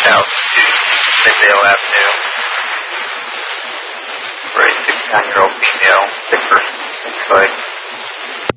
south to Midvale Avenue for a 69-year-old female, sick person inside.